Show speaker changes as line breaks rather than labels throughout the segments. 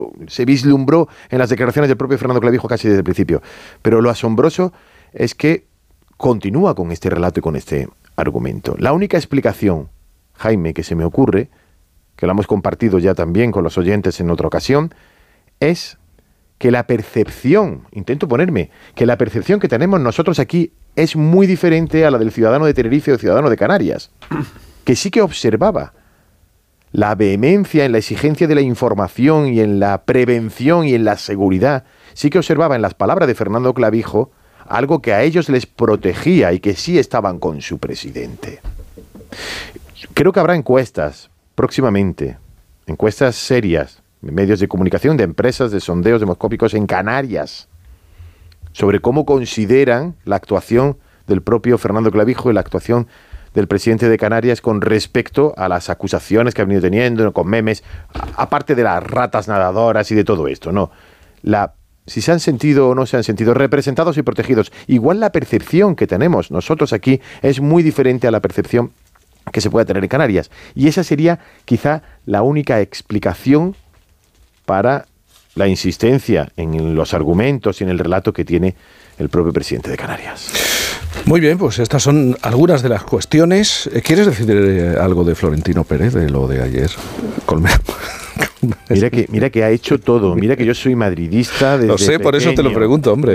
se vislumbró en las declaraciones del propio Fernando Clavijo casi desde el principio. Pero lo asombroso es que continúa con este relato y con este argumento. La única explicación, Jaime, que se me ocurre, que lo hemos compartido ya también con los oyentes en otra ocasión, es que la percepción que tenemos nosotros aquí es muy diferente a la del ciudadano de Tenerife o ciudadano de Canarias, que sí que observaba la vehemencia en la exigencia de la información y en la prevención y en la seguridad, sí que observaba en las palabras de Fernando Clavijo algo que a ellos les protegía y que sí estaban con su presidente. Creo que habrá encuestas próximamente, encuestas serias, de medios de comunicación, de empresas, de sondeos demoscópicos en Canarias, sobre cómo consideran la actuación del propio Fernando Clavijo y la actuación del presidente de Canarias con respecto a las acusaciones que ha venido teniendo, con memes, aparte de las ratas nadadoras y de todo esto, ¿no? Si se han sentido o no se han sentido representados y protegidos. Igual la percepción que tenemos nosotros aquí es muy diferente a la percepción que se puede tener en Canarias. Y esa sería quizá la única explicación para la insistencia en los argumentos y en el relato que tiene el propio presidente de Canarias.
Muy bien, pues estas son algunas de las cuestiones. ¿Quieres decir algo de Florentino Pérez, de lo de ayer? Colmero.
Mira que ha hecho todo. Mira que yo soy madridista desde
Lo sé,
pequeño.
por eso te lo pregunto, hombre.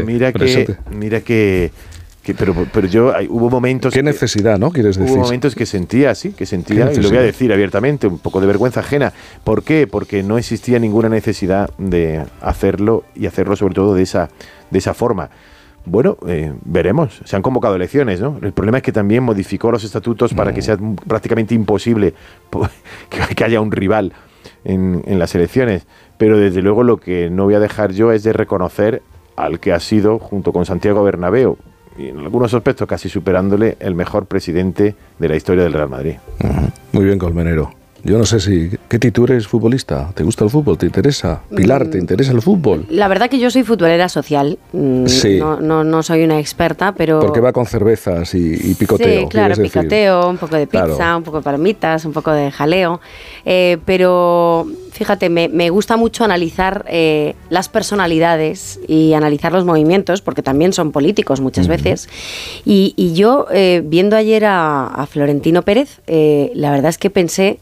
Pero yo hubo momentos...
¿Qué necesidad, no? ¿Quieres decir?
Hubo momentos que sentía, y lo voy a decir abiertamente, un poco de vergüenza ajena. ¿Por qué? Porque no existía ninguna necesidad de hacerlo, y hacerlo sobre todo de esa forma. Bueno, veremos. Se han convocado elecciones, ¿no? El problema es que también modificó los estatutos para que sea prácticamente imposible que haya un rival en las elecciones. Pero desde luego lo que no voy a dejar yo es de reconocer al que ha sido, junto con Santiago Bernabéu, y en algunos aspectos casi superándole, el mejor presidente de la historia del Real Madrid.
Muy bien, Colmenero. Yo no sé ¿qué tú eres futbolista? ¿Te gusta el fútbol? ¿Te interesa? Pilar, ¿te interesa el fútbol?
La verdad que yo soy futbolera social.
Sí.
No soy una experta, pero...
Porque va con cervezas y picoteo.
Sí, claro, picoteo, un poco de pizza, claro, un poco de palomitas, un poco de jaleo. Pero fíjate, me gusta mucho analizar las personalidades y analizar los movimientos, porque también son políticos muchas veces. Y yo, viendo ayer a Florentino Pérez, la verdad es que pensé...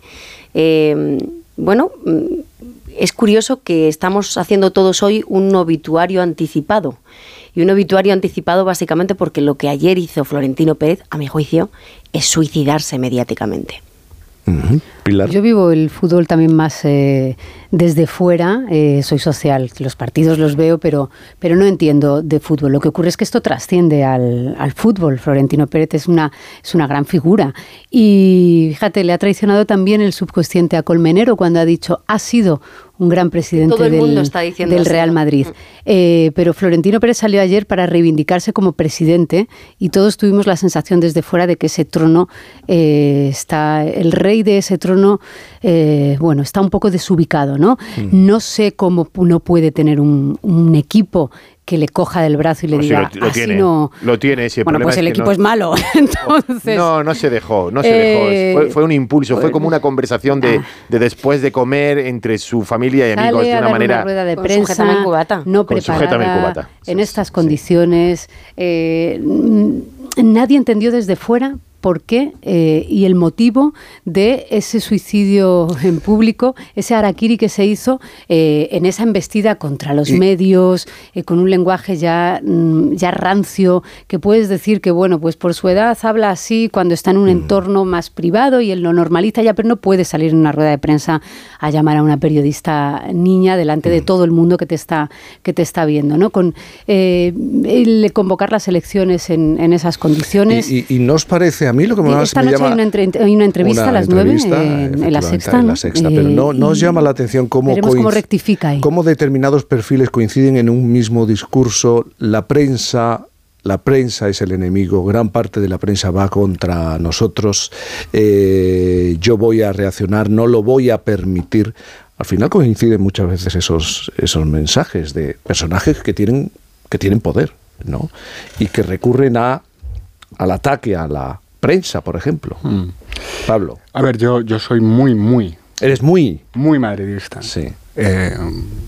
es curioso que estamos haciendo todos hoy un obituario anticipado. Y un obituario anticipado básicamente porque lo que ayer hizo Florentino Pérez, a mi juicio, es suicidarse mediáticamente.
Pilar.
Yo vivo el fútbol también más desde fuera, soy social, los partidos los veo, pero no entiendo de fútbol. Lo que ocurre es que esto trasciende al fútbol. Florentino Pérez es una gran figura. Y fíjate, le ha traicionado también el subconsciente a Colmenero cuando ha dicho, ha sido un gran presidente del Real Madrid. Pero Florentino Pérez salió ayer para reivindicarse como presidente y todos tuvimos la sensación desde fuera de que ese trono está, el rey de ese trono, está un poco desubicado, ¿no? No sé cómo no puede tener un equipo que le coja del brazo y le diga,
lo
así
tiene,
no...
Lo tiene, sí.
Bueno, pues el equipo es malo, entonces...
No se dejó. Fue un impulso, fue como una conversación de después de comer entre su familia y amigos de una manera...
Una rueda de prensa, no preparada, en estas condiciones. Nadie entendió desde fuera por qué y el motivo de ese suicidio en público, ese harakiri que se hizo en esa embestida contra los medios, con un lenguaje ya rancio, que puedes decir que, bueno, pues por su edad habla así cuando está en un entorno más privado y él lo normaliza ya, pero no puede salir en una rueda de prensa a llamar a una periodista niña delante de todo el mundo que te está viendo, ¿no? Con el convocar las elecciones en esas condiciones.
¿Y no os parece? A mí lo que
esta noche hay una entrevista a las 9 en La Sexta.
En La Sexta, pero no os llama la atención cómo
rectifica ahí.
Cómo determinados perfiles coinciden en un mismo discurso. La prensa es el enemigo, gran parte de la prensa va contra nosotros, yo voy a reaccionar, no lo voy a permitir. Al final coinciden muchas veces esos mensajes de personajes que tienen poder, ¿no? Y que recurren al ataque a la prensa, por ejemplo.
Pablo. A ver, yo soy muy...
¿Eres muy?
Muy madridista.
Sí.